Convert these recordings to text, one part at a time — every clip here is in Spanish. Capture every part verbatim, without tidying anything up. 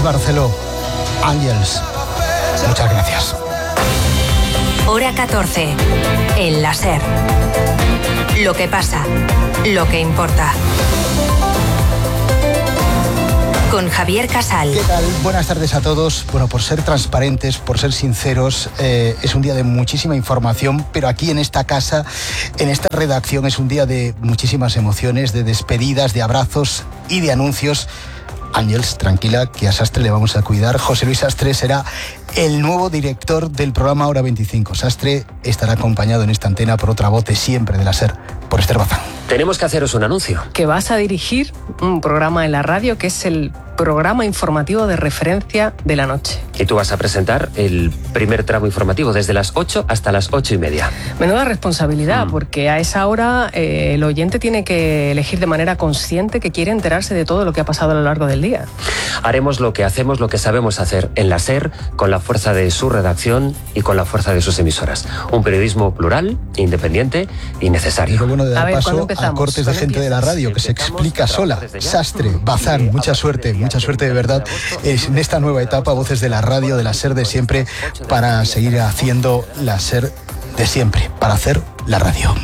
Barceló. Ángels, muchas gracias. Hora catorce. El láser. Lo que pasa, lo que importa. Con Javier Casal. ¿Qué tal? Buenas tardes a todos. Bueno, por ser transparentes, por ser sinceros, eh, es un día de muchísima información, pero aquí en esta casa, en esta redacción, es un día de muchísimas emociones, de despedidas, de abrazos y de anuncios. Ángels, tranquila, que a Sastre le vamos a cuidar. José Luis Sastre será el nuevo director del programa Hora veinticinco. Sastre estará acompañado en esta antena por otra voz de siempre de la SER, por Esther Bazán. Tenemos que haceros un anuncio. Que vas a dirigir un programa en la radio que es el programa informativo de referencia de la noche. Y tú vas a presentar el primer tramo informativo desde las ocho hasta las ocho y media. Menuda responsabilidad, mm. porque a esa hora eh, el oyente tiene que elegir de manera consciente que quiere enterarse de todo lo que ha pasado a lo largo del día. Haremos lo que hacemos, lo que sabemos hacer en la SER, con la fuerza de su redacción y con la fuerza de sus emisoras. Un periodismo plural, independiente y necesario. Y lo bueno de dar a ver, paso a cortes de gente de la radio que se explica sola. Sastre, Bazán, mucha suerte, mucha suerte de verdad en esta nueva etapa, voces de la radio, de la SER de siempre, para seguir haciendo la SER de siempre, para hacer la radio.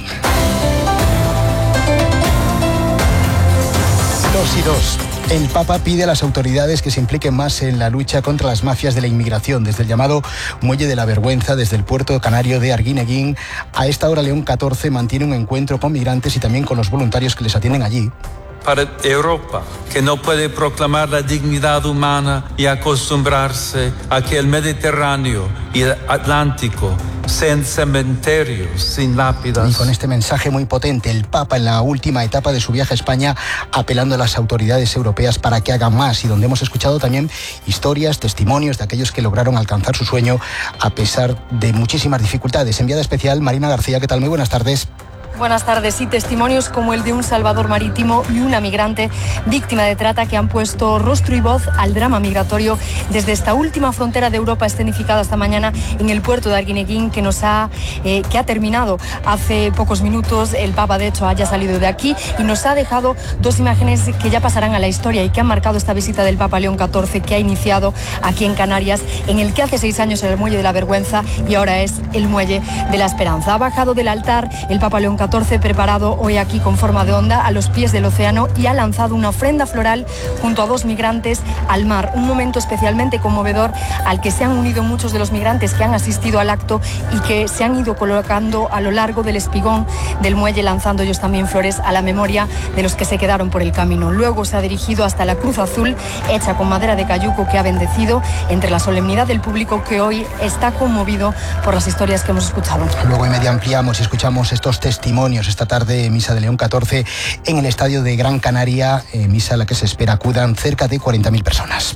Dos y dos. El Papa pide a las autoridades que se impliquen más en la lucha contra las mafias de la inmigración, desde el llamado Muelle de la Vergüenza, desde el puerto canario de Arguineguín. A esta hora León catorce mantiene un encuentro con migrantes y también con los voluntarios que les atienden allí. Para Europa, que no puede proclamar la dignidad humana y acostumbrarse a que el Mediterráneo y el Atlántico sean cementerios sin lápidas. Y con este mensaje muy potente, el Papa en la última etapa de su viaje a España, apelando a las autoridades europeas para que hagan más, y donde hemos escuchado también historias, testimonios de aquellos que lograron alcanzar su sueño a pesar de muchísimas dificultades. Enviada especial, Marina García, ¿qué tal? Muy buenas tardes. Buenas tardes. Y testimonios como el de un salvador marítimo y una migrante víctima de trata que han puesto rostro y voz al drama migratorio desde esta última frontera de Europa, escenificada esta mañana en el puerto de Arguineguín, que nos ha eh, que ha terminado hace pocos minutos. El Papa, de hecho, haya salido de aquí y nos ha dejado dos imágenes que ya pasarán a la historia y que han marcado esta visita del Papa León catorce, que ha iniciado aquí en Canarias, en el que hace seis años era el Muelle de la Vergüenza y ahora es el Muelle de la Esperanza. Ha bajado del altar el Papa León catorce, preparado hoy aquí con forma de onda a los pies del océano, y ha lanzado una ofrenda floral junto a dos migrantes al mar. Un momento especialmente conmovedor al que se han unido muchos de los migrantes que han asistido al acto y que se han ido colocando a lo largo del espigón del muelle, lanzando ellos también flores a la memoria de los que se quedaron por el camino. Luego se ha dirigido hasta la cruz azul hecha con madera de cayuco, que ha bendecido entre la solemnidad del público, que hoy está conmovido por las historias que hemos escuchado. Luego en media ampliamos y escuchamos estos testimonios. Esta tarde, misa de León catorce en el estadio de Gran Canaria, eh, misa a la que se espera acudan cerca de cuarenta mil personas.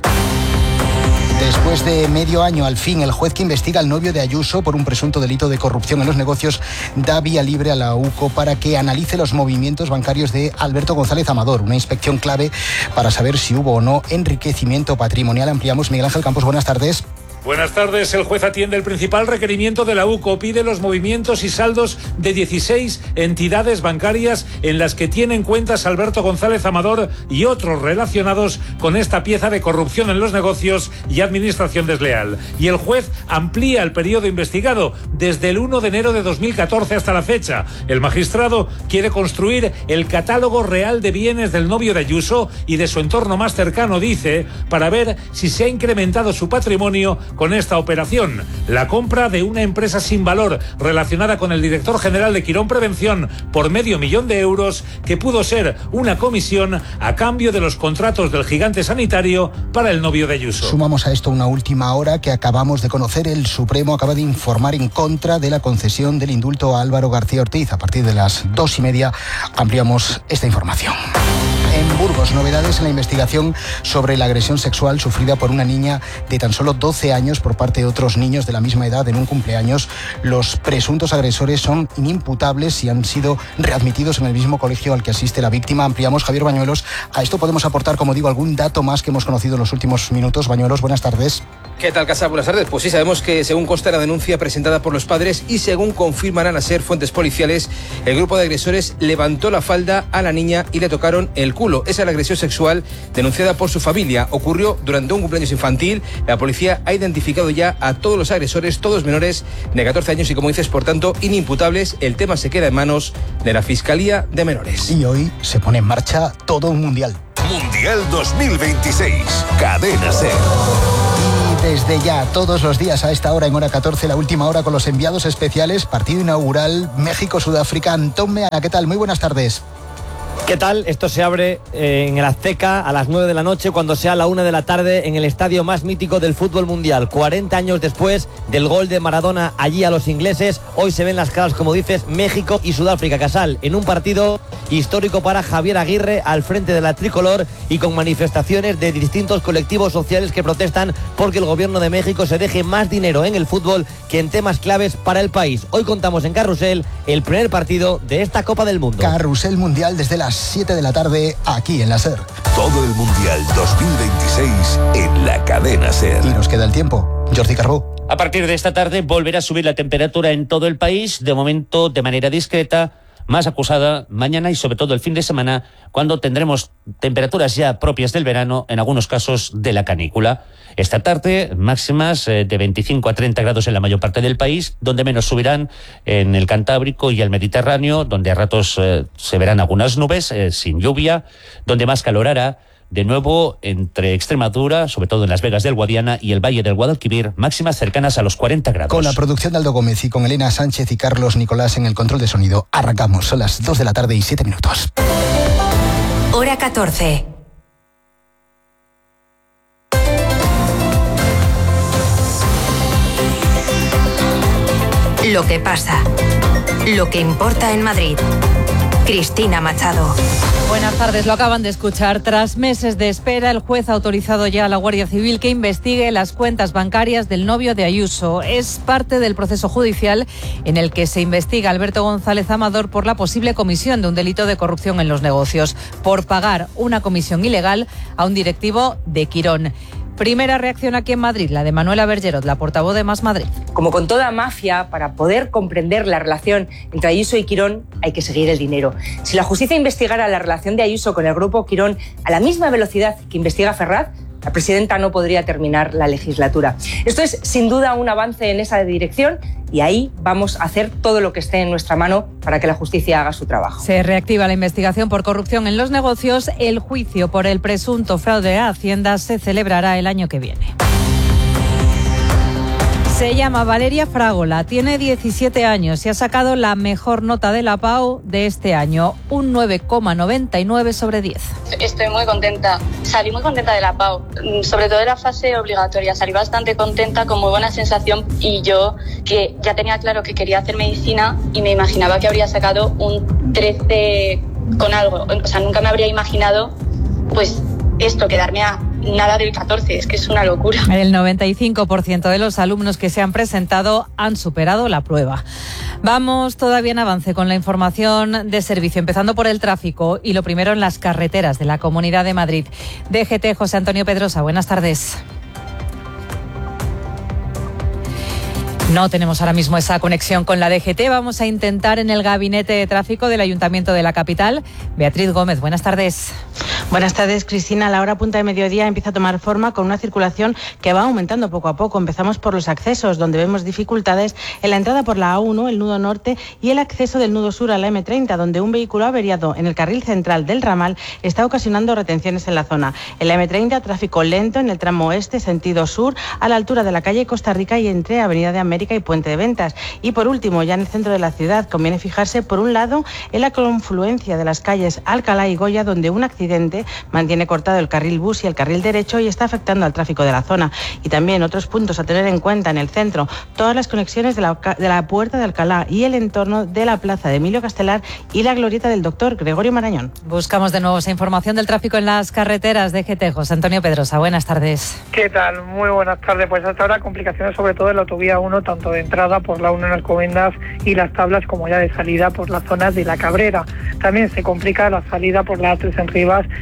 Después de medio año, al fin, el juez que investiga al novio de Ayuso por un presunto delito de corrupción en los negocios da vía libre a la U C O para que analice los movimientos bancarios de Alberto González Amador, una inspección clave para saber si hubo o no enriquecimiento patrimonial. Ampliamos. Miguel Ángel Campos, buenas tardes. Buenas tardes. El juez atiende el principal requerimiento de la U C O. Pide los movimientos y saldos de dieciséis entidades bancarias en las que tienen cuentas Alberto González Amador y otros relacionados con esta pieza de corrupción en los negocios y administración desleal. Y el juez amplía el periodo investigado desde el uno de enero de dos mil catorce hasta la fecha. El magistrado quiere construir el catálogo real de bienes del novio de Ayuso y de su entorno más cercano, dice, para ver si se ha incrementado su patrimonio con esta operación. La compra de una empresa sin valor relacionada con el director general de Quirón Prevención por medio millón de euros, que pudo ser una comisión a cambio de los contratos del gigante sanitario para el novio de Ayuso. Sumamos a esto una última hora que acabamos de conocer. El Supremo acaba de informar en contra de la concesión del indulto a Álvaro García Ortiz. A partir de las dos y media ampliamos esta información. En Burgos, novedades en la investigación sobre la agresión sexual sufrida por una niña de tan solo doce años por parte de otros niños de la misma edad en un cumpleaños. Los presuntos agresores son inimputables y han sido readmitidos en el mismo colegio al que asiste la víctima. Ampliamos. Javier Bañuelos. A esto podemos aportar, como digo, algún dato más que hemos conocido en los últimos minutos. Bañuelos, buenas tardes. ¿Qué tal, Casa? Buenas tardes. Pues sí, sabemos que según consta la denuncia presentada por los padres y según confirmarán a ser fuentes policiales, el grupo de agresores levantó la falda a la niña y le tocaron el culo. Esa es la agresión sexual denunciada por su familia. Ocurrió durante un cumpleaños infantil. La policía ha identificado ya a todos los agresores, todos menores de catorce años y, como dices, por tanto, inimputables. El tema se queda en manos de la Fiscalía de Menores. Y hoy se pone en marcha todo un mundial. Mundial dos mil veintiséis. Cadena SER. Desde ya, todos los días a esta hora, en hora catorce, la última hora con los enviados especiales, partido inaugural, México-Sudáfrica. Antón Meana, ¿qué tal? Muy buenas tardes. ¿Qué tal? Esto se abre eh, en el Azteca a las nueve de la noche, cuando sea la una de la tarde, en el estadio más mítico del fútbol mundial. cuarenta años después del gol de Maradona allí a los ingleses, hoy se ven las caras, como dices, México y Sudáfrica. Casal, en un partido histórico para Javier Aguirre al frente de la tricolor y con manifestaciones de distintos colectivos sociales que protestan porque el gobierno de México se deje más dinero en el fútbol que en temas claves para el país. Hoy contamos en Carrusel el primer partido de esta Copa del Mundo. Carrusel Mundial desde las siete de la tarde aquí en la SER. Todo el Mundial dos mil veintiséis en la cadena SER. Y nos queda el tiempo. Jordi Carbó. A partir de esta tarde volverá a subir la temperatura en todo el país, de momento de manera discreta, más acusada mañana y sobre todo el fin de semana, cuando tendremos temperaturas ya propias del verano, en algunos casos de la canícula. Esta tarde máximas eh, de veinticinco a treinta grados en la mayor parte del país, donde menos subirán en el Cantábrico y el Mediterráneo, donde a ratos eh, se verán algunas nubes eh, sin lluvia, donde más calor hará. De nuevo, entre Extremadura, sobre todo en Las Vegas del Guadiana y el Valle del Guadalquivir, máximas cercanas a los cuarenta grados. Con la producción de Aldo Gómez y con Elena Sánchez y Carlos Nicolás en el control de sonido, arrancamos. Son las dos de la tarde y siete minutos. Hora catorce. Lo que pasa. Lo que importa en Madrid. Cristina Machado. Buenas tardes, lo acaban de escuchar. Tras meses de espera, el juez ha autorizado ya a la Guardia Civil que investigue las cuentas bancarias del novio de Ayuso. Es parte del proceso judicial en el que se investiga a Alberto González Amador por la posible comisión de un delito de corrupción en los negocios, por pagar una comisión ilegal a un directivo de Quirón. Primera reacción aquí en Madrid, la de Manuela Bergerot, la portavoz de Más Madrid. Como con toda mafia, para poder comprender la relación entre Ayuso y Quirón hay que seguir el dinero. Si la justicia investigara la relación de Ayuso con el grupo Quirón a la misma velocidad que investiga Ferraz, la presidenta no podría terminar la legislatura. Esto es sin duda un avance en esa dirección y ahí vamos a hacer todo lo que esté en nuestra mano para que la justicia haga su trabajo. Se reactiva la investigación por corrupción en los negocios. El juicio por el presunto fraude a Hacienda se celebrará el año que viene. Se llama Valeria Fragola, tiene diecisiete años y ha sacado la mejor nota de la PAU de este año, un nueve coma noventa y nueve sobre diez. Estoy muy contenta, salí muy contenta de la PAU, sobre todo de la fase obligatoria, salí bastante contenta, con muy buena sensación y yo que ya tenía claro que quería hacer medicina y me imaginaba que habría sacado un trece con algo, o sea, nunca me habría imaginado pues esto, quedarme a nada del catorce, es que es una locura. El noventa y cinco por ciento de los alumnos que se han presentado han superado la prueba. Vamos todavía en avance con la información de servicio, empezando por el tráfico y lo primero en las carreteras de la Comunidad de Madrid. D G T, José Antonio Pedrosa, buenas tardes. No tenemos ahora mismo esa conexión con la D G T. Vamos a intentar en el gabinete de tráfico del Ayuntamiento de la capital. Beatriz Gómez, buenas tardes. Buenas tardes, Cristina. La hora punta de mediodía empieza a tomar forma con una circulación que va aumentando poco a poco. Empezamos por los accesos, donde vemos dificultades en la entrada por la A uno, el nudo norte, y el acceso del nudo sur a la eme treinta, donde un vehículo averiado en el carril central del ramal está ocasionando retenciones en la zona. En la eme treinta, tráfico lento en el tramo oeste, sentido sur, a la altura de la calle Costa Rica y entre Avenida de América y Puente de Ventas. Y por último, ya en el centro de la ciudad, conviene fijarse, por un lado, en la confluencia de las calles Alcalá y Goya, donde un accidente mantiene cortado el carril bus y el carril derecho y está afectando al tráfico de la zona. Y también otros puntos a tener en cuenta en el centro, todas las conexiones de la, de la Puerta de Alcalá y el entorno de la plaza de Emilio Castelar y la glorieta del doctor Gregorio Marañón. Buscamos de nuevo esa información del tráfico en las carreteras de G T. José Antonio Pedrosa, buenas tardes. ¿Qué tal? Muy buenas tardes. Pues hasta ahora complicaciones sobre todo en la autovía uno, tanto de entrada por la uno en Alcobendas y Las Tablas como ya de salida por la zona de La Cabrera. También se complica la salida por la A tres en Rivas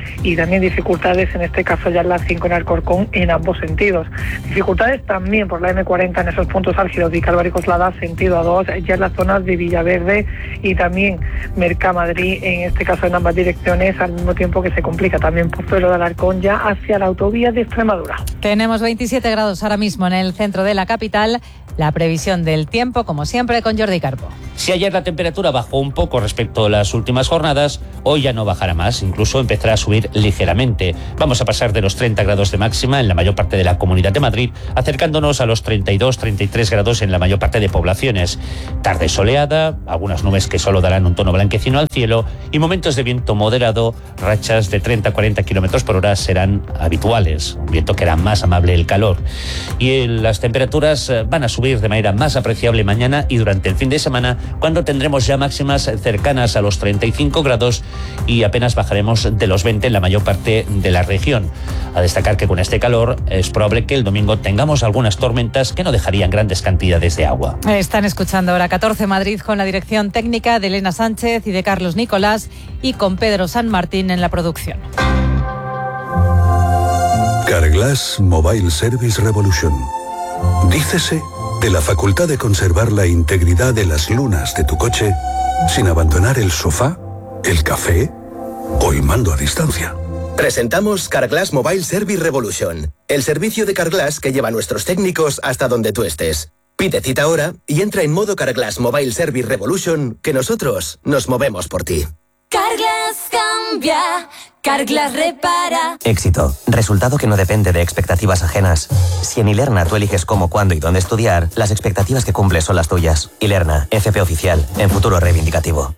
y también dificultades, en este caso ya en la cinco en Alcorcón, en ambos sentidos. Dificultades también por la eme cuarenta en esos puntos álgidos de Calvario Coslada, sentido A dos, ya en las zonas de Villaverde y también Mercamadrid, en este caso en ambas direcciones, al mismo tiempo que se complica también Pozuelo de Alarcón ya hacia la autovía de Extremadura. Tenemos veintisiete grados ahora mismo en el centro de la capital. La previsión del tiempo, como siempre, con Jordi Carpo. Si ayer la temperatura bajó un poco respecto a las últimas jornadas, hoy ya no bajará más, incluso empezará a subir ligeramente. Vamos a pasar de los treinta grados de máxima en la mayor parte de la Comunidad de Madrid, acercándonos a los treinta y dos, treinta y tres grados en la mayor parte de poblaciones. Tarde soleada, algunas nubes que solo darán un tono blanquecino al cielo y momentos de viento moderado, rachas de treinta a cuarenta kilómetros por hora serán habituales, un viento que hará más amable el calor. Y las temperaturas van a subir de manera más apreciable mañana y durante el fin de semana, cuando tendremos ya máximas cercanas a los treinta y cinco grados y apenas bajaremos de los veinte en la mayor parte de la región. A destacar que con este calor es probable que el domingo tengamos algunas tormentas que no dejarían grandes cantidades de agua. Están escuchando ahora catorce Madrid con la dirección técnica de Elena Sánchez y de Carlos Nicolás y con Pedro San Martín en la producción. Carglass Mobile Service Revolution. Dícese de la facultad de conservar la integridad de las lunas de tu coche sin abandonar el sofá, el café o el mando a distancia. Presentamos Carglass Mobile Service Revolution, el servicio de Carglass que lleva a nuestros técnicos hasta donde tú estés. Pide cita ahora y entra en modo Carglass Mobile Service Revolution, que nosotros nos movemos por ti. Carglass cambia, Carglass repara. Éxito. Resultado que no depende de expectativas ajenas. Si en Ilerna tú eliges cómo, cuándo y dónde estudiar, las expectativas que cumples son las tuyas. Ilerna, F P oficial, en futuro reivindicativo.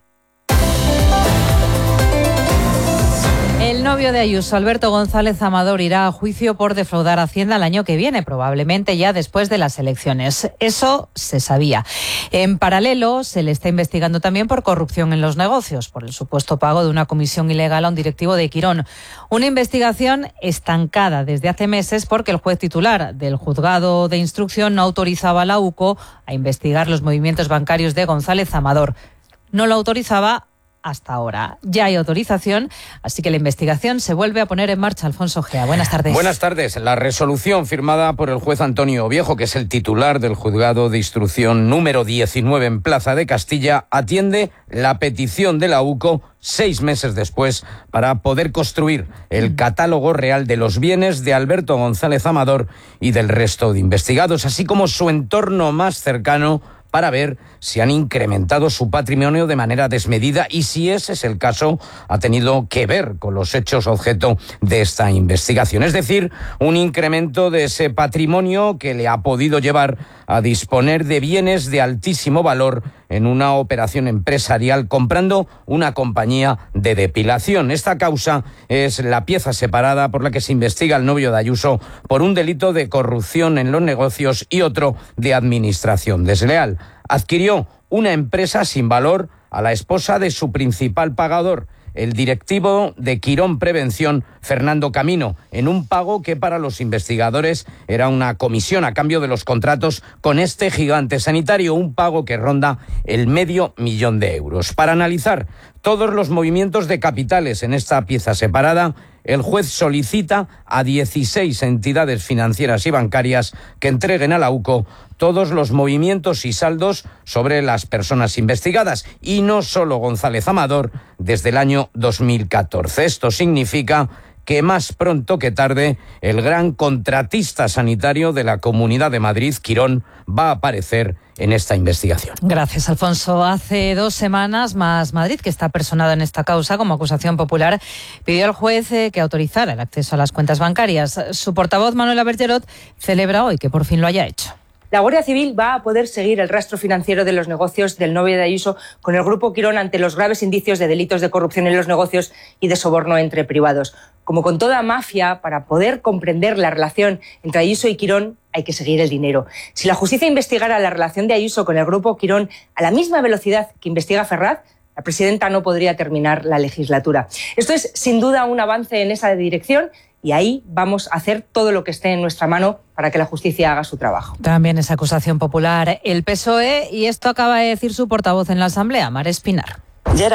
El novio de Ayuso, Alberto González Amador, irá a juicio por defraudar Hacienda el año que viene, probablemente ya después de las elecciones. Eso se sabía. En paralelo, se le está investigando también por corrupción en los negocios, por el supuesto pago de una comisión ilegal a un directivo de Quirón. Una investigación estancada desde hace meses porque el juez titular del juzgado de instrucción no autorizaba a la U C O a investigar los movimientos bancarios de González Amador. No lo autorizaba hasta ahora. Ya hay autorización, así que la investigación se vuelve a poner en marcha. Alfonso Gea, buenas tardes. Buenas tardes. La resolución firmada por el juez Antonio Viejo, que es el titular del juzgado de instrucción número diecinueve en Plaza de Castilla, atiende la petición de la U C O seis meses después para poder construir el catálogo real de los bienes de Alberto González Amador y del resto de investigados, así como su entorno más cercano, para ver si han incrementado su patrimonio de manera desmedida y, si ese es el caso, ha tenido que ver con los hechos objeto de esta investigación. Es decir, un incremento de ese patrimonio que le ha podido llevar a disponer de bienes de altísimo valor en una operación empresarial comprando una compañía de depilación. Esta causa es la pieza separada por la que se investiga al novio de Ayuso por un delito de corrupción en los negocios y otro de administración desleal. Adquirió una empresa sin valor a la esposa de su principal pagador, el directivo de Quirón Prevención, Fernando Camino, en un pago que para los investigadores era una comisión a cambio de los contratos con este gigante sanitario, un pago que ronda el medio millón de euros. Para analizar todos los movimientos de capitales en esta pieza separada, el juez solicita a dieciséis entidades financieras y bancarias que entreguen a la U C O todos los movimientos y saldos sobre las personas investigadas, y no solo González Amador, desde el año dos mil catorce. Esto significa que más pronto que tarde el gran contratista sanitario de la Comunidad de Madrid, Quirón, va a aparecer en esta investigación. Gracias, Alfonso. Hace dos semanas, Más Madrid, que está personado en esta causa como acusación popular, pidió al juez eh, que autorizara el acceso a las cuentas bancarias. Su portavoz, Manuela Bergerot, celebra hoy que por fin lo haya hecho. La Guardia Civil va a poder seguir el rastro financiero de los negocios del novio de Ayuso con el Grupo Quirón ante los graves indicios de delitos de corrupción en los negocios y de soborno entre privados. Como con toda mafia, para poder comprender la relación entre Ayuso y Quirón hay que seguir el dinero. Si la justicia investigara la relación de Ayuso con el Grupo Quirón a la misma velocidad que investiga Ferraz, la presidenta no podría terminar la legislatura. Esto es, sin duda, un avance en esa dirección, y ahí vamos a hacer todo lo que esté en nuestra mano para que la justicia haga su trabajo. También es acusación popular el P S O E, y esto acaba de decir su portavoz en la Asamblea, Mar Espinar. Ya era hora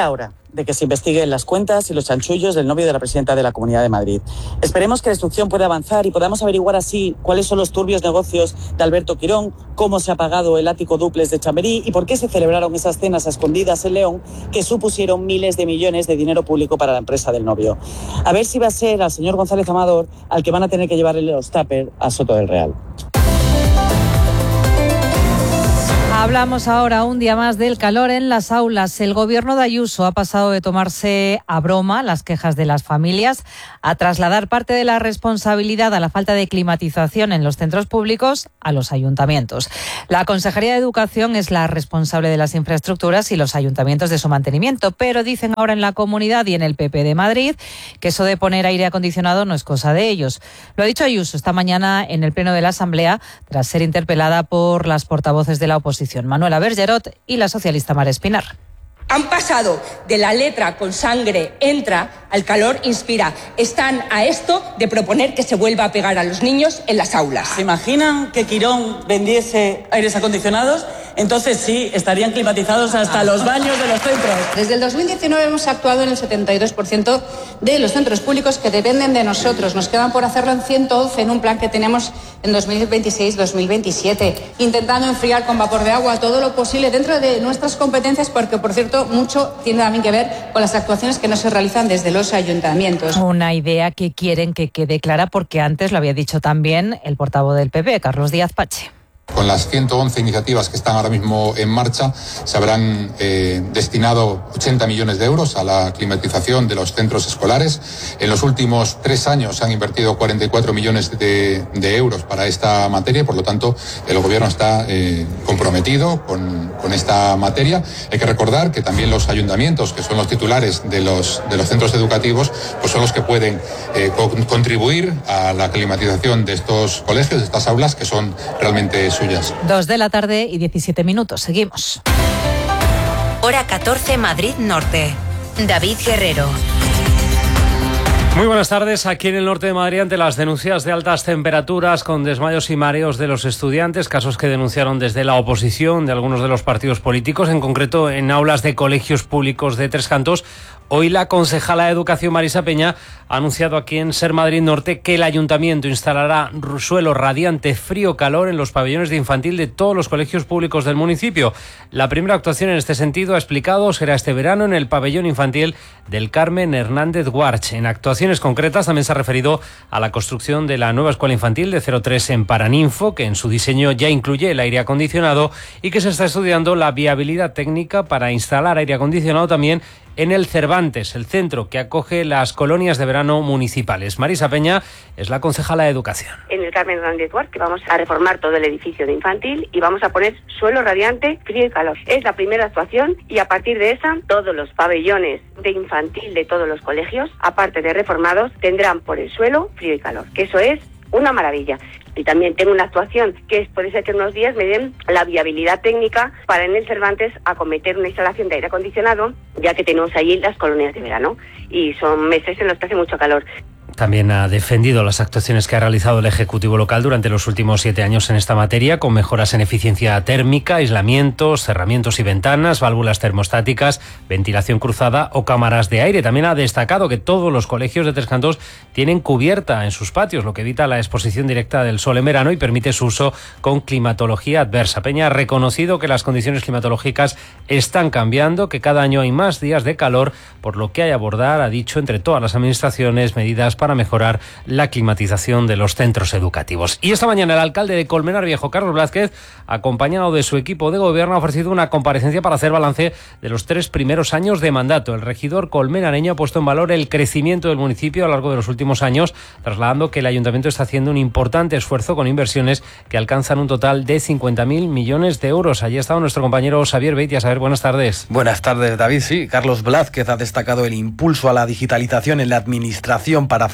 de que se investiguen las cuentas y los chanchullos del novio de la presidenta de la Comunidad de Madrid. Esperemos que la instrucción pueda avanzar y podamos averiguar así cuáles son los turbios negocios de Alberto Quirón, cómo se ha pagado el ático dúplex de Chamberí y por qué se celebraron esas cenas a escondidas en León que supusieron miles de millones de dinero público para la empresa del novio. A ver si va a ser al señor González Amador al que van a tener que llevarle los tuppers a Soto del Real. Hablamos ahora un día más del calor en las aulas. El gobierno de Ayuso ha pasado de tomarse a broma las quejas de las familias a trasladar parte de la responsabilidad a la falta de climatización en los centros públicos a los ayuntamientos. La Consejería de Educación es la responsable de las infraestructuras y los ayuntamientos de su mantenimiento, pero dicen ahora en la Comunidad y en el P P de Madrid que eso de poner aire acondicionado no es cosa de ellos. Lo ha dicho Ayuso esta mañana en el Pleno de la Asamblea tras ser interpelada por las portavoces de la oposición, Manuela Bergerot y la socialista Mar Espinar. Han pasado de la letra con sangre entra al calor inspira. Están a esto de proponer que se vuelva a pegar a los niños en las aulas. ¿Se imaginan que Quirón vendiese aires acondicionados? Entonces sí, estarían climatizados hasta los baños de los centros. Desde el dos mil diecinueve hemos actuado en el setenta y dos por ciento de los centros públicos que dependen de nosotros. Nos quedan por hacerlo en ciento once en un plan que tenemos en dos mil veintiséis dos mil veintisiete, intentando enfriar con vapor de agua todo lo posible dentro de nuestras competencias, porque, por cierto, mucho tiene también que ver con las actuaciones que no se realizan desde los ayuntamientos. Una idea que quieren que quede clara porque antes lo había dicho también el portavoz del P P, Carlos Díaz Pache. Con las ciento once iniciativas que están ahora mismo en marcha, se habrán eh, destinado ochenta millones de euros a la climatización de los centros escolares. En los últimos tres años se han invertido cuarenta y cuatro millones de, de euros para esta materia y, por lo tanto, el Gobierno está eh, comprometido con, con esta materia. Hay que recordar que también los ayuntamientos, que son los titulares de los, de los centros educativos, pues son los que pueden eh, co- contribuir a la climatización de estos colegios, de estas aulas, que son realmente suyas. Dos de la tarde y diecisiete minutos. Seguimos. Hora catorce, Madrid Norte. David Guerrero. Muy buenas tardes. Aquí en el norte de Madrid, ante las denuncias de altas temperaturas con desmayos y mareos de los estudiantes, casos que denunciaron desde la oposición de algunos de los partidos políticos, en concreto en aulas de colegios públicos de Tres Cantos, hoy la concejala de Educación, Marisa Peña, ha anunciado aquí en Ser Madrid Norte que el ayuntamiento instalará suelo radiante frío-calor en los pabellones de infantil de todos los colegios públicos del municipio. La primera actuación en este sentido, ha explicado, será este verano en el pabellón infantil del Carmen Hernández Guarch. En actuaciones concretas también se ha referido a la construcción de la nueva escuela infantil de cero tres en Paraninfo, que en su diseño ya incluye el aire acondicionado y que se está estudiando la viabilidad técnica para instalar aire acondicionado también en el Cervantes, el centro que acoge las colonias de verano municipales. Marisa Peña es la concejala de Educación. En el Carmen Hernández Guarch, que vamos a reformar todo el edificio de infantil y vamos a poner suelo radiante, frío y calor. Es la primera actuación y a partir de esa, todos los pabellones de infantil de todos los colegios, aparte de reformados, tendrán por el suelo frío y calor, que eso es una maravilla. Y también tengo una actuación que es, puede ser que en unos días me den la viabilidad técnica para en el Cervantes acometer una instalación de aire acondicionado, ya que tenemos allí las colonias de verano y son meses en los que hace mucho calor. También ha defendido las actuaciones que ha realizado el Ejecutivo local durante los últimos siete años en esta materia, con mejoras en eficiencia térmica, aislamientos, cerramientos y ventanas, válvulas termostáticas, ventilación cruzada o cámaras de aire. También ha destacado que todos los colegios de Tres Cantos tienen cubierta en sus patios, lo que evita la exposición directa del sol en verano y permite su uso con climatología adversa. Peña ha reconocido que las condiciones climatológicas están cambiando, que cada año hay más días de calor, por lo que hay que abordar, ha dicho, entre todas las administraciones, medidas para mejorar la climatización de los centros educativos. Y esta mañana el alcalde de Colmenar Viejo, Carlos Blázquez, acompañado de su equipo de gobierno, ha ofrecido una comparecencia para hacer balance de los tres primeros años de mandato. El regidor colmenareño ha puesto en valor el crecimiento del municipio a lo largo de los últimos años, trasladando que el ayuntamiento está haciendo un importante esfuerzo con inversiones que alcanzan un total de cincuenta mil millones de euros. Allí ha estado nuestro compañero Xavier Beitia. Xavier, buenas tardes. Buenas tardes, David. Sí, Carlos Blázquez ha destacado el impulso a la digitalización en la administración para facilitar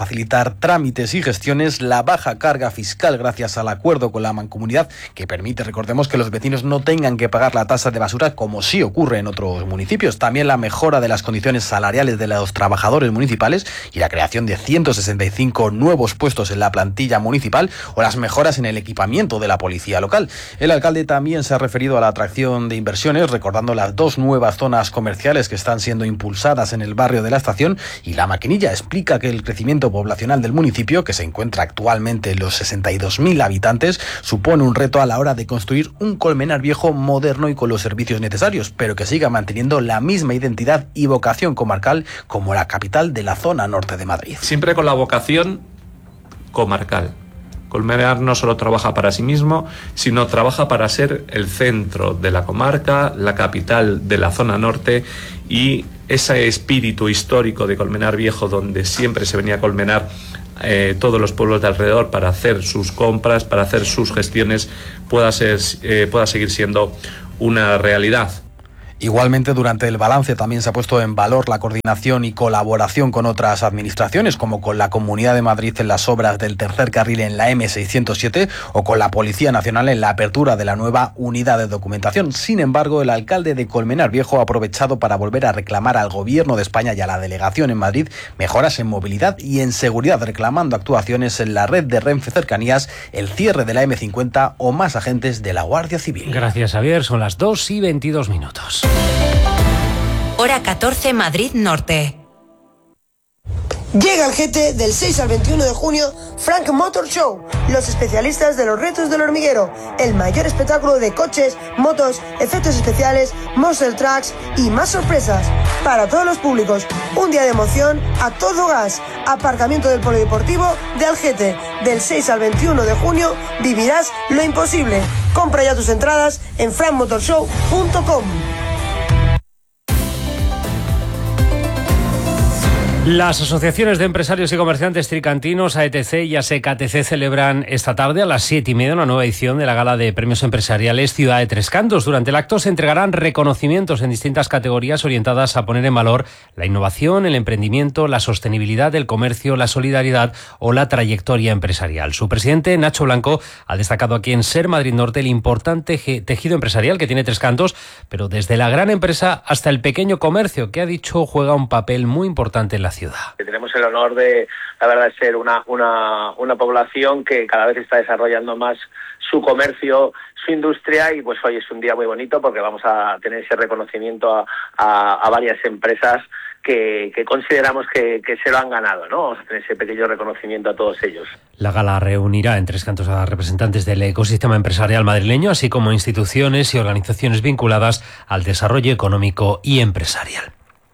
facilitar trámites y gestiones, la baja carga fiscal gracias al acuerdo con la Mancomunidad, que permite, recordemos, que los vecinos no tengan que pagar la tasa de basura como sí ocurre en otros municipios. También la mejora de las condiciones salariales de los trabajadores municipales y la creación de ciento sesenta y cinco nuevos puestos en la plantilla municipal, o las mejoras en el equipamiento de la policía local. El alcalde también se ha referido a la atracción de inversiones, recordando las dos nuevas zonas comerciales que están siendo impulsadas en el barrio de la Estación, y La Maquinilla explica que el crecimiento poblacional del municipio, que se encuentra actualmente en los sesenta y dos mil habitantes, supone un reto a la hora de construir un Colmenar Viejo moderno y con los servicios necesarios, pero que siga manteniendo la misma identidad y vocación comarcal como la capital de la zona norte de Madrid. Siempre con la vocación comarcal. Colmenar no solo trabaja para sí mismo, sino trabaja para ser el centro de la comarca, la capital de la zona norte, y ese espíritu histórico de Colmenar Viejo, donde siempre se venía a Colmenar eh, todos los pueblos de alrededor para hacer sus compras, para hacer sus gestiones, pueda ser, eh, pueda seguir siendo una realidad. Igualmente, durante el balance también se ha puesto en valor la coordinación y colaboración con otras administraciones, como con la Comunidad de Madrid en las obras del tercer carril en la eme seiscientos siete o con la Policía Nacional en la apertura de la nueva unidad de documentación. Sin embargo, el alcalde de Colmenar Viejo ha aprovechado para volver a reclamar al Gobierno de España y a la delegación en Madrid mejoras en movilidad y en seguridad, reclamando actuaciones en la red de Renfe Cercanías, el cierre de la eme cincuenta o más agentes de la Guardia Civil. Gracias, Javier. Son las dos y veintidós minutos. Hora catorce, Madrid Norte. Llega al G T del seis al veintiuno de junio Frank Motor Show, los especialistas de los retos del hormiguero, el mayor espectáculo de coches, motos, efectos especiales, monster trucks y más sorpresas para todos los públicos. Un día de emoción a todo gas. Aparcamiento del polideportivo de Algete. Del seis al veintiuno de junio vivirás lo imposible. Compra ya tus entradas en frank motor show punto com. Las asociaciones de empresarios y comerciantes tricantinos, A E T C y A S E C A T C, celebran esta tarde a las siete y media una nueva edición de la gala de premios empresariales Ciudad de Tres Cantos. Durante el acto se entregarán reconocimientos en distintas categorías orientadas a poner en valor la innovación, el emprendimiento, la sostenibilidad, el comercio, la solidaridad o la trayectoria empresarial. Su presidente, Nacho Blanco, ha destacado aquí en Ser Madrid Norte el importante tejido empresarial que tiene Tres Cantos, pero desde la gran empresa hasta el pequeño comercio, que ha dicho juega un papel muy importante en la ciudad. Tenemos el honor de, la verdad, ser una, una, una población que cada vez está desarrollando más su comercio, su industria, y pues hoy es un día muy bonito porque vamos a tener ese reconocimiento a, a, a varias empresas que, que consideramos que, que se lo han ganado, ¿no? Vamos a tener ese pequeño reconocimiento a todos ellos. La gala reunirá en Tres Cantos a representantes del ecosistema empresarial madrileño, así como instituciones y organizaciones vinculadas al desarrollo económico y empresarial.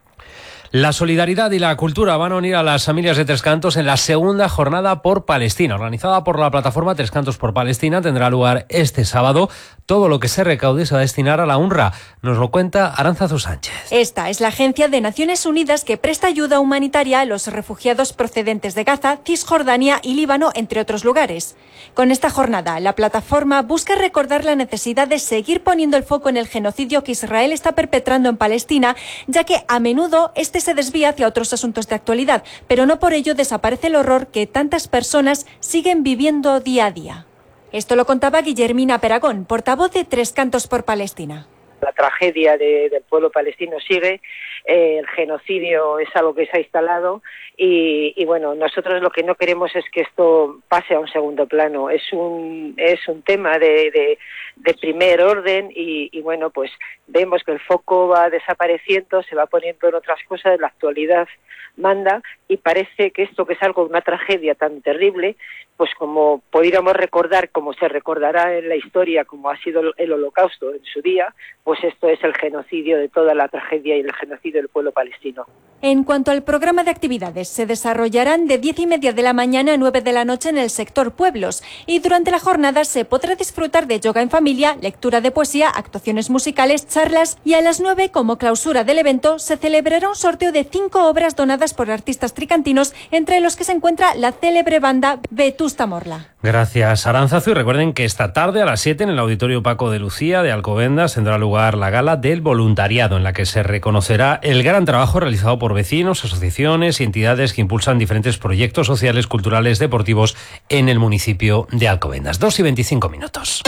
La solidaridad y la cultura van a unir a las familias de Tres Cantos en la segunda jornada por Palestina, organizada por la plataforma Tres Cantos por Palestina. Tendrá lugar este sábado. Todo lo que se recaude se va a destinar a la UNRWA. Nos lo cuenta Arantzazu Sánchez. Esta es la agencia de Naciones Unidas que presta ayuda humanitaria a los refugiados procedentes de Gaza, Cisjordania y Líbano, entre otros lugares. Con esta jornada, la plataforma busca recordar la necesidad de seguir poniendo el foco en el genocidio que Israel está perpetrando en Palestina, ya que a menudo este se desvía hacia otros asuntos de actualidad, pero no por ello desaparece el horror que tantas personas siguen viviendo día a día. Esto lo contaba Guillermina Peragón, portavoz de Tres Cantos por Palestina. La tragedia de, del pueblo palestino sigue, eh, el genocidio es algo que se ha instalado y, y bueno, nosotros lo que no queremos es que esto pase a un segundo plano. Es un es un tema de, de, de primer orden y, y bueno, pues vemos que el foco va desapareciendo, se va poniendo en otras cosas, la actualidad manda y parece que esto, que es algo, una tragedia tan terrible, pues como pudiéramos recordar, como se recordará en la historia, como ha sido el Holocausto en su día, pues esto es el genocidio de toda la tragedia y el genocidio del pueblo palestino. En cuanto al programa de actividades, se desarrollarán de diez y media de la mañana a nueve de la noche en el sector Pueblos y durante la jornada se podrá disfrutar de yoga en familia, lectura de poesía, actuaciones musicales, charlas usarlas, y a las nueve, como clausura del evento, se celebrará un sorteo de cinco obras donadas por artistas tricantinos, entre los que se encuentra la célebre banda Vetusta Morla. Gracias, Aránzazu. Y recuerden que esta tarde a las siete en el Auditorio Paco de Lucía de Alcobendas tendrá lugar la gala del voluntariado, en la que se reconocerá el gran trabajo realizado por vecinos, asociaciones y entidades que impulsan diferentes proyectos sociales, culturales, deportivos en el municipio de Alcobendas. dos y veinticinco minutos.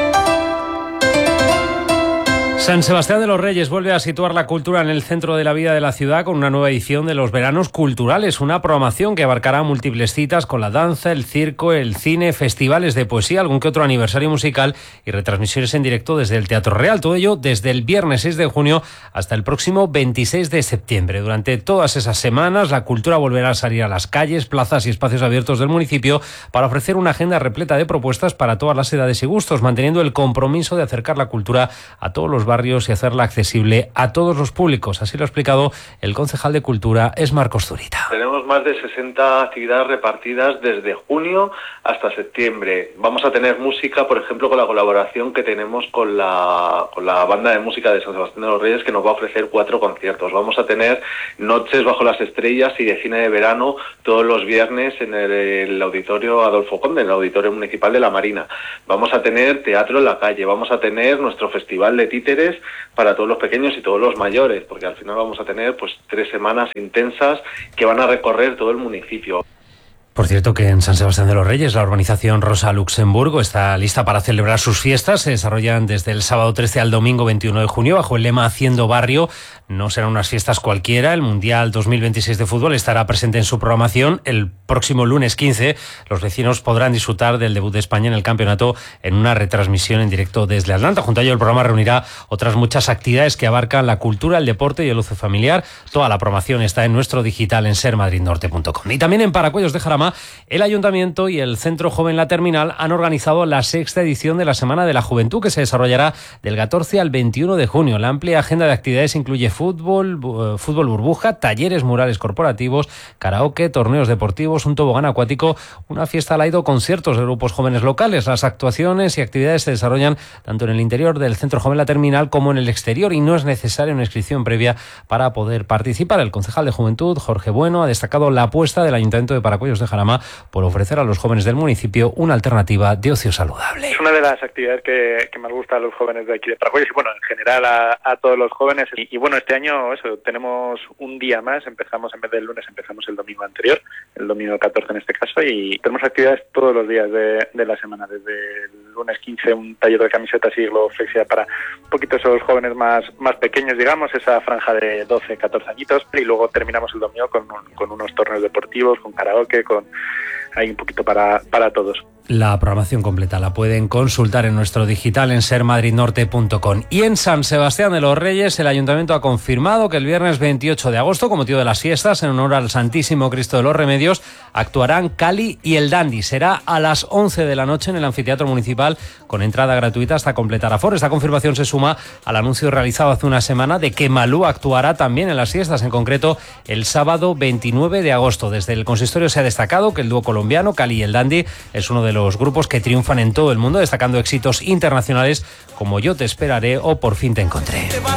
San Sebastián de los Reyes vuelve a situar la cultura en el centro de la vida de la ciudad con una nueva edición de los Veranos Culturales, una programación que abarcará múltiples citas con la danza, el circo, el cine, festivales de poesía, algún que otro aniversario musical y retransmisiones en directo desde el Teatro Real. Todo ello desde el viernes seis de junio hasta el próximo veintiséis de septiembre. Durante todas esas semanas, la cultura volverá a salir a las calles, plazas y espacios abiertos del municipio para ofrecer una agenda repleta de propuestas para todas las edades y gustos, manteniendo el compromiso de acercar la cultura a todos los barrios y hacerla accesible a todos los públicos. Así lo ha explicado el concejal de Cultura, es Marcos Zurita. Tenemos más de sesenta actividades repartidas desde junio hasta septiembre. Vamos a tener música, por ejemplo, con la colaboración que tenemos con la, con la banda de música de San Sebastián de los Reyes, que nos va a ofrecer cuatro conciertos. Vamos a tener noches bajo las estrellas y de cine de verano todos los viernes en el, el auditorio Adolfo Conde, en el auditorio municipal de la Marina. Vamos a tener teatro en la calle, vamos a tener nuestro festival de títeres para todos los pequeños y todos los mayores, porque al final vamos a tener pues tres semanas intensas que van a recorrer todo el municipio. Por cierto que en San Sebastián de los Reyes la urbanización Rosa Luxemburgo está lista para celebrar sus fiestas. Se desarrollan desde el sábado trece al domingo veintiuno de junio bajo el lema Haciendo Barrio. No serán unas fiestas cualquiera. El Mundial dos mil veintiséis de fútbol estará presente en su programación. El próximo lunes quince los vecinos podrán disfrutar del debut de España en el campeonato en una retransmisión en directo desde Atlanta. Junto a ello el programa reunirá otras muchas actividades que abarcan la cultura, el deporte y el ocio familiar. Toda la programación está en nuestro digital en ser madrid norte punto com. Y también en Paracuellos de Jarama, el Ayuntamiento y el Centro Joven La Terminal han organizado la sexta edición de la Semana de la Juventud, que se desarrollará del catorce al veintiuno de junio. La amplia agenda de actividades incluye fútbol, fútbol burbuja, talleres murales corporativos, karaoke, torneos deportivos, un tobogán acuático, una fiesta light o conciertos de grupos jóvenes locales. Las actuaciones y actividades se desarrollan tanto en el interior del Centro Joven La Terminal como en el exterior y no es necesaria una inscripción previa para poder participar. El concejal de Juventud, Jorge Bueno, ha destacado la apuesta del Ayuntamiento de Paracuellos de Jarama por ofrecer a los jóvenes del municipio una alternativa de ocio saludable. Es una de las actividades que, que más gusta a los jóvenes de aquí de Paracuellos y bueno, en general a, a todos los jóvenes. Y, y bueno, este año eso tenemos un día más, empezamos en vez del lunes, empezamos el domingo anterior, el domingo catorce en este caso, y tenemos actividades todos los días de, de la semana, desde el lunes quince un taller de camisetas y lo flexia para un poquito esos jóvenes más, más pequeños, digamos, esa franja de doce, catorce añitos, y luego terminamos el domingo con, con unos torneos deportivos, con karaoke, con hay un poquito para, para todos. La programación completa la pueden consultar en nuestro digital en ser madrid norte punto com. Y en San Sebastián de los Reyes, el Ayuntamiento ha confirmado que el viernes veintiocho de agosto, con motivo de las fiestas, en honor al Santísimo Cristo de los Remedios, actuarán Cali y el Dandy. Será a las once de la noche en el Anfiteatro Municipal, con entrada gratuita hasta completar aforo. Esta confirmación se suma al anuncio realizado hace una semana de que Malú actuará también en las fiestas, en concreto el sábado veintinueve de agosto. Desde el consistorio se ha destacado que el dúo colombiano Cali y el Dandy es uno de los grupos que triunfan en todo el mundo, destacando éxitos internacionales como Yo te esperaré o Por fin te encontré.